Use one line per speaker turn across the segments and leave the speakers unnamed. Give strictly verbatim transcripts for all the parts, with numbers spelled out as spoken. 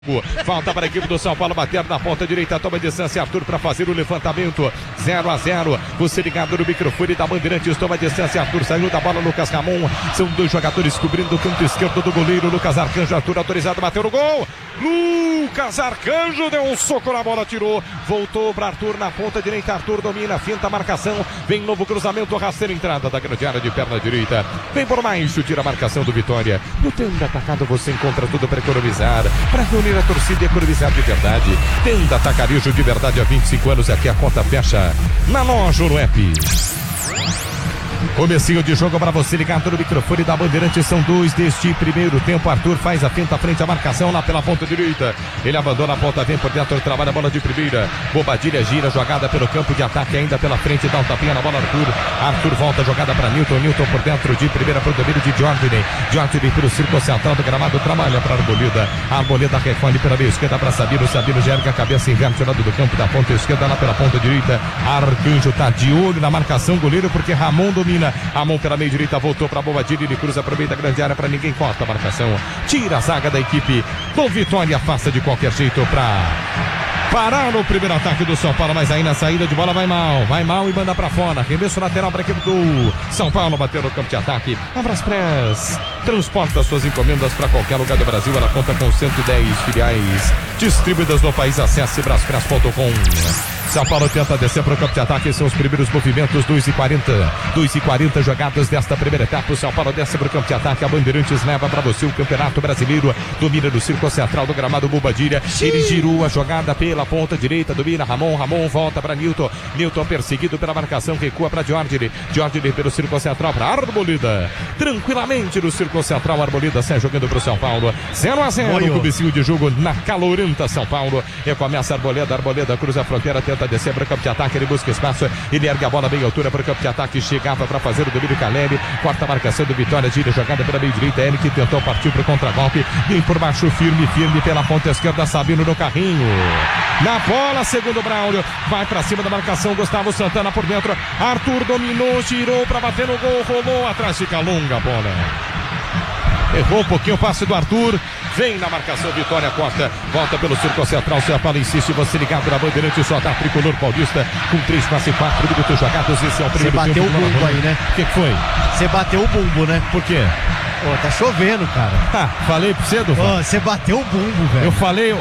Falta para a equipe do São Paulo bater na ponta direita, toma distância Arthur para fazer o levantamento, zero a zero, você ligado no microfone da Bandeirantes, toma distância Arthur, saiu da bola Lucas Ramon, são dois jogadores cobrindo o canto esquerdo do goleiro, Lucas Arcanjo, Arthur autorizado, bateu no gol, Lucas Arcanjo deu um soco na bola, tirou, voltou para Arthur na ponta direita, Arthur domina, finta a marcação, vem novo cruzamento, rasteira entrada da grande área de perna direita, vem por mais, tira a marcação do Vitória, no Tenda Atacado você encontra tudo para economizar, para reunir a torcida e economizar de verdade. Tenda Atacarejo de verdade há vinte e cinco anos, aqui a conta fecha na loja no app. Comecinho de jogo para você ligado no microfone da Bandeirantes, são dois deste primeiro tempo. Arthur faz a finta frente à marcação lá pela ponta direita, ele abandona a ponta, vem por dentro, trabalha a bola de primeira, Bobadilha gira, jogada pelo campo de ataque ainda pela frente, dá um tapinha na bola Arthur, Arthur volta, jogada para Newton, Newton por dentro de primeira para o domínio de Jordan, Jordan pelo círculo central do gramado, trabalha para a Arboleda, a Arboleda recolhe pela meia esquerda para Sabino, Sabino já ergue a cabeça, inverte o lado do campo da ponta esquerda lá pela ponta direita, Arcanjo tá de olho na marcação, goleiro porque Ramon domina, Ramon pela meia direita, voltou para Bobadilha, ele cruza para o meio da grande área, para ninguém, corta a marcação, tira a zaga da equipe do Vitória, afasta de qualquer jeito para parar no primeiro ataque do São Paulo, mas aí na saída de bola vai mal, vai mal e manda para fora, arremesso lateral para a equipe do São Paulo, bateu no campo de ataque, Abraspress transporta suas encomendas para qualquer lugar do Brasil, ela conta com cento e dez filiais distribuídas no país, acesse braspress ponto com. São Paulo tenta descer para o campo de ataque, são os primeiros movimentos, dois e quarenta, dois e quarenta jogadas desta primeira etapa, o São Paulo desce para o campo de ataque, a Bandeirantes leva para você o Campeonato Brasileiro, domina no círculo central do gramado Bobadilha, ele girou a jogada pela ponta direita, domina Ramon, Ramon volta para Newton, Newton perseguido pela marcação, recua para Jordan, Jordan pelo círculo central para Arboleda, tranquilamente no círculo central, Arboleda sai jogando para o São Paulo, zero a zero, no comecinho de jogo na calorenta São Paulo, recomeça a Arboleda, Arboleda cruza a fronteira, tenta descer para o campo de ataque, ele busca espaço, ele ergue a bola bem altura para o campo de ataque, chegava para fazer o domínio Caleri, corta a marcação do Vitória, gira jogada pela meia direita, ele que tentou partir para o contragolpe, vem por baixo firme, firme pela ponta esquerda, Sabino no carrinho, na bola, segundo Braulio, vai para cima da marcação, Gustavo Santana por dentro, Arthur dominou, girou para bater no gol, rolou atrás, fica longa a bola, errou um pouquinho o passe do Arthur, vem na marcação, Vitória corta, volta pelo círculo central, São Paulo insiste, você ligado na Bandeirante, só dá tricolor paulista, com três, quase quatro minutos jogados, esse é o primeiro tempo.
Você bateu o bumbo aí, né?
O que que foi?
Você bateu o bumbo, né?
Por quê?
Ô, tá chovendo, cara.
Ah, falei pra você, Duval.
Ô, você bateu o bumbo, velho.
Eu falei, ô...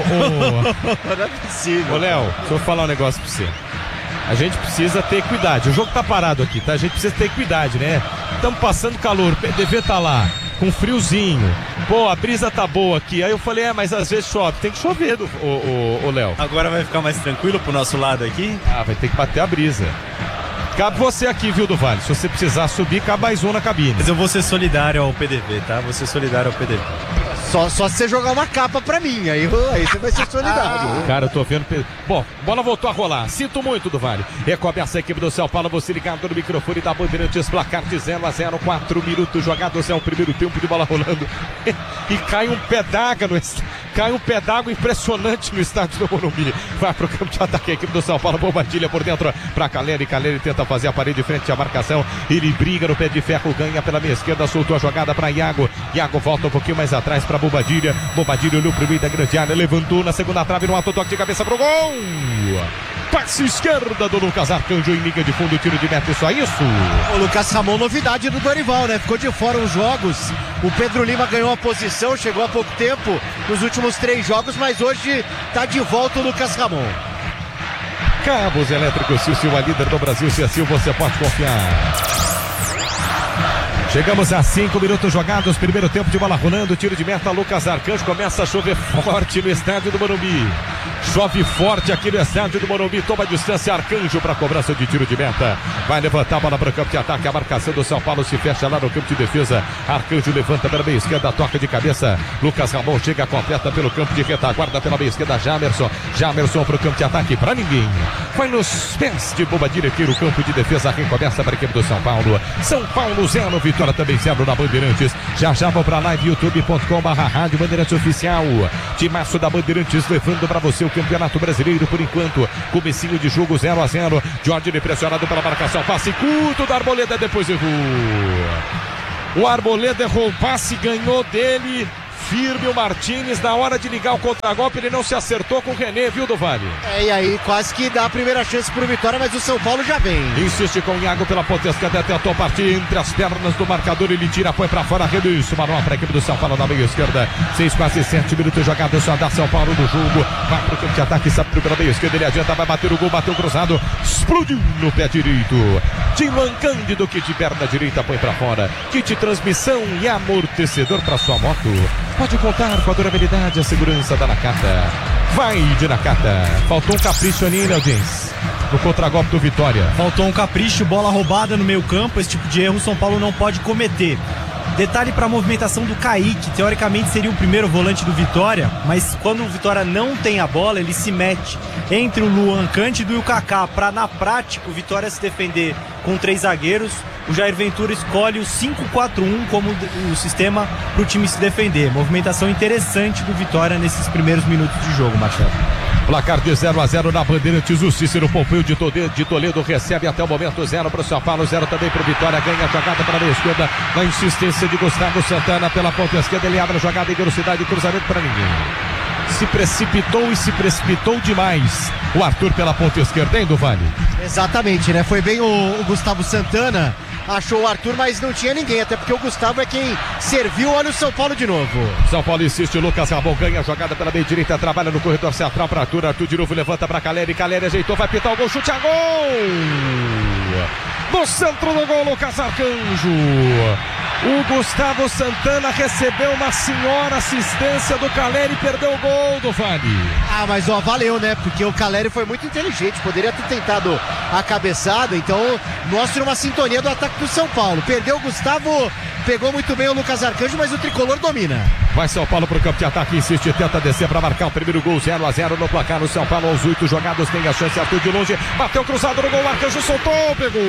ô...
Não é possível.
Ô, Léo, deixa eu falar um negócio pra você. A gente precisa ter cuidado, o jogo tá parado aqui, tá? A gente precisa ter cuidado, né? Estamos passando calor, o P D V tá lá, com friozinho. Pô, a brisa tá boa aqui. Aí eu falei, é, mas às vezes chove. Tem que chover, o, o, o Léo.
Agora vai ficar mais tranquilo pro nosso lado aqui?
Ah, vai ter que bater a brisa. Cabe você aqui, viu, do Vale? Se você precisar subir, cabe mais um na cabine.
Mas eu vou ser solidário ao P D V, tá? Vou ser solidário ao P D V.
Só, só se você jogar uma capa pra mim, aí, aí você vai ser solidário.
Cara, eu tô vendo... Bom, bola voltou a rolar. Sinto muito, do Vale. Recomeça a equipe do São Paulo, você ligado no microfone da Bandeirantes, placar de zero a zero, quatro minutos jogados, é o primeiro tempo de bola rolando. E cai um pé d'água no estádio. Cai um pé d'água impressionante no estádio do Morumbi. Vai pro campo de ataque a equipe do São Paulo, Bobadilha por dentro pra Caleri, Caleri tenta fazer a parede frente à marcação, ele briga no pé de ferro, ganha pela meia esquerda, soltou a jogada pra Iago, Iago volta um pouquinho mais atrás pra Bobadilha, Bobadilha olhou pro meio da grande área, levantou na segunda trave, no alto toque de cabeça pro gol, passe esquerda do Lucas Arcanjo em linha de fundo, tiro de meta, só isso.
O Lucas Ramon, novidade do Dorival, né? Ficou de fora os jogos, o Pedro Lima ganhou a posição, chegou há pouco tempo nos últimos três jogos, mas hoje tá de volta o Lucas Ramon.
Cabos Elétricos Silvio, a líder do Brasil, se assim você pode confiar. Chegamos a cinco minutos jogados, primeiro tempo de bola rolando, tiro de meta, Lucas Arcanjo, começa a chover forte no estádio do Morumbi. Chove forte aqui no estádio do Morumbi, toma distância, Arcanjo para cobrança de tiro de meta. Vai levantar a bola para o campo de ataque, a marcação do São Paulo se fecha lá no campo de defesa. Arcanjo levanta pela meia esquerda, toca de cabeça. Lucas Ramon chega completa pelo campo de retaguarda, pela meia esquerda, Jamerson. Jamerson para o campo de ataque, para ninguém. Vai nos pés de Bobadilha aqui no campo de defesa, recomeça para a equipe do São Paulo. São Paulo zero, Vitória também zero na Bandeirantes. Já já vão para live youtube ponto com barra rádio Bandeirantes Oficial. Timaço da Bandeirantes levando para você o Campeonato Brasileiro por enquanto. Comecinho de jogo zero a zero. Jorge pressionado pela marcação. Passe curto da Arboleda, depois errou. O Arboleda errou o passe, ganhou dele. firme o Martínez. Na hora de ligar o contragolpe, ele não se acertou com o René, viu, do Vale?
É, e aí quase que dá a primeira chance pro Vitória, mas o São Paulo já vem.
Insiste com o Iago pela ponta esquerda, tentou partir entre as pernas do marcador, ele tira, foi pra fora, arremesso, manual pra equipe do São Paulo na meia esquerda. seis, quase sete minutos jogados, só dá São Paulo no jogo. Vai pro campo de ataque, sabe pela meia esquerda, ele adianta, vai bater o gol, bateu cruzado, explodiu no pé direito. Tilan Cândido, que de perna direita põe pra fora. Kit transmissão e amortecedor pra sua moto. Pode contar com a durabilidade e a segurança da Nakata. Vai de Nakata. Faltou um capricho ali, né, James? No contragolpe do Vitória.
Faltou um capricho, bola roubada no meio campo. Esse tipo de erro o São Paulo não pode cometer. Detalhe para a movimentação do Kaique, teoricamente seria o primeiro volante do Vitória, mas quando o Vitória não tem a bola, ele se mete entre o Luan Cândido e o Kaká, para na prática o Vitória se defender com três zagueiros. O Jair Ventura escolhe o cinco quatro um como o sistema para o time se defender. Movimentação interessante do Vitória nesses primeiros minutos de jogo, Marcelo.
Placar de zero a zero na Bandeirantes. O Cícero Pompeu de Toledo, de Toledo recebe até o momento zero para o São Paulo, zero também para o Vitória. Ganha a jogada para a meia esquerda. Na insistência de Gustavo Santana pela ponta esquerda. Ele abre a jogada em velocidade, cruzamento para ninguém. Se precipitou e se precipitou demais. O Arthur pela ponta esquerda, hein, do Vale?
Exatamente, né? Foi bem o, o Gustavo Santana. Achou o Arthur, mas não tinha ninguém, até porque o Gustavo é quem serviu. Olha o São Paulo de novo.
São Paulo insiste, Lucas Ramon ganha a jogada pela meia direita, trabalha no corredor central para Arthur. Arthur de novo levanta para Caleri, Caleri ajeitou, vai pitar o gol, chute a gol! No centro do gol, Lucas Arcanjo. O Gustavo Santana recebeu uma senhora assistência do Caleri e perdeu o gol do Vale.
Ah, mas ó, valeu, né? Porque o Caleri foi muito inteligente, poderia ter tentado a cabeçada, então mostra uma sintonia do ataque do São Paulo. Perdeu o Gustavo, pegou muito bem o Lucas Arcanjo, mas o tricolor domina.
Vai São Paulo pro campo de ataque, insiste, tenta descer para marcar o primeiro gol, zero a zero no placar. O São Paulo aos oito jogados tem a chance, Arthur de longe, bateu cruzado no gol, Arcanjo soltou, pegou.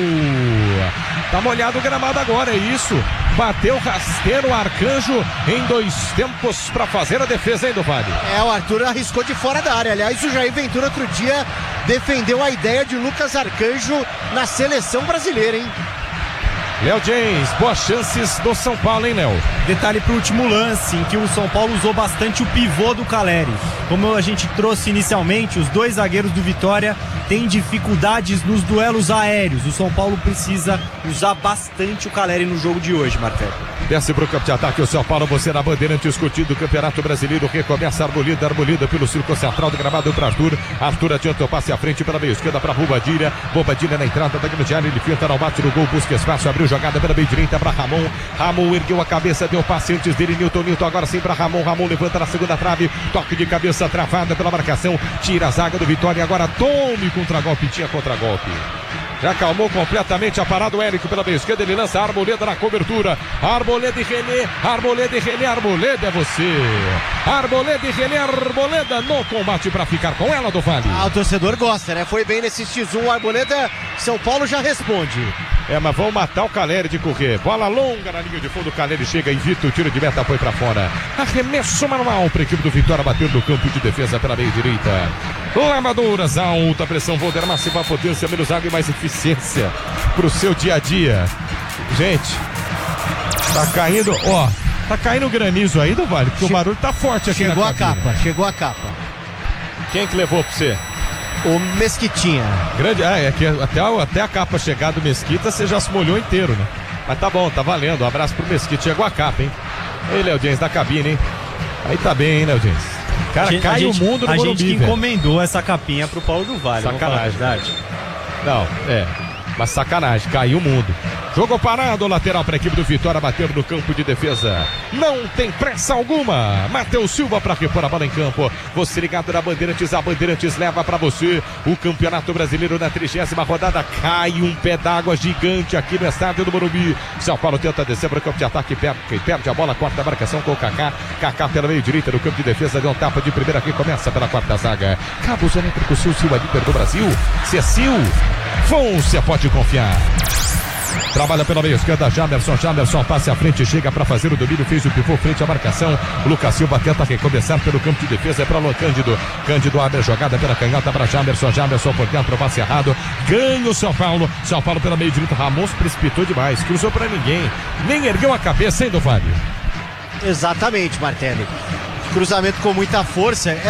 Tá molhado o gramado agora, é isso. Bateu rasteiro o Arcanjo em dois tempos para fazer a defesa, hein, do Vale?
É, o Arthur arriscou de fora da área. Aliás, o Jair Ventura outro dia defendeu a ideia de Lucas Arcanjo na seleção brasileira, hein?
Léo James, boas chances do São Paulo, hein, Léo?
Detalhe pro último lance, em que o São Paulo usou bastante o pivô do Caleri. Como a gente trouxe inicialmente, os dois zagueiros do Vitória têm dificuldades nos duelos aéreos. O São Paulo precisa usar bastante o Caleri no jogo de hoje, Marcelo.
Desce pro campo de ataque o São Paulo, você na Bandeirante discutindo o Campeonato Brasileiro, recomeça a Arboleda, Arboleda pelo círculo central do gramado para Arthur. Arthur adianta o passe à frente pela meia esquerda para Bobadilha. Bobadilha na entrada da grande área, ele finta, não bate no gol, busca espaço, abriu jogada pela meia direita para Ramon. Ramon ergueu a cabeça, deu passe antes dele, Nilton, Nilton agora sim para Ramon. Ramon levanta na segunda trave, toque de cabeça travada pela marcação, tira a zaga do Vitória, agora tome contra-golpe, tinha contra-golpe. Já acalmou completamente a parada o Érico pela meia esquerda, ele lança a Arboleda na cobertura. Arboleda e René, Arboleda e René, Arboleda é você. Arboleda e René, Arboleda no combate para ficar com ela do Vale.
Ah, o torcedor gosta, né? Foi bem nesse X um, o Arboleda, São Paulo já responde.
É, mas vão matar o Caleri de correr. Bola longa na linha de fundo, o Caleri chega, evita o tiro de meta, foi para fora. Arremesso manual para a equipe do Vitória, bater no campo de defesa pela meia direita. Lavadoras, alta pressão, Volder, máxima potência, menos água e mais eficiência pro seu dia a dia. Gente, tá caindo, ó, tá caindo granizo aí do Vale, porque che... o barulho tá forte aqui.
Chegou
na
a capa, chegou a capa.
Quem que levou pra você?
O Mesquitinha.
Grande, ah, é que até, até a capa chegar do Mesquita você já se molhou inteiro, né? Mas tá bom, tá valendo. Um abraço pro Mesquita. Chegou a capa, hein? Ei, Léo James da cabine, hein? Aí tá bem, hein, Léo James? Cara,
gente,
cai
gente,
o mundo no
a
Morumbi,
gente que
velho.
encomendou essa capinha pro Paulo do Vale.
Sacanagem, verdade. Não, é. Mas sacanagem, caiu o mundo. Jogo parado, lateral para a equipe do Vitória, bater no campo de defesa. Não tem pressa alguma. Matheus Silva para repor a bola em campo. Você ligado na Bandeirantes, a Bandeirantes leva para você o Campeonato Brasileiro na trigésima rodada. Cai um pé d'água gigante aqui no estádio do Morumbi. São Paulo tenta descer para o campo de ataque, perde, perde a bola, corta a marcação com o Kaká. Kaká pela meio direita no campo de defesa, deu um tapa de primeira aqui, começa pela quarta zaga. Cabos elétricos, Sil, Sil, ali do Brasil. Cecil, Fôncia, pode confiar. Trabalha pela meia esquerda, Jamerson, Jamerson passe à frente, chega para fazer o domínio, fez o pivô frente à marcação. O Lucas Silva tenta recomeçar pelo campo de defesa, é para o Cândido. Cândido abre a jogada pela canhota para Jamerson, Jamerson por dentro, passe errado. Ganha o São Paulo, São Paulo pela meia direita, Ramos precipitou demais, cruzou para ninguém, nem ergueu a cabeça, hein, do Vale?
Exatamente, Martelli. Cruzamento com muita força.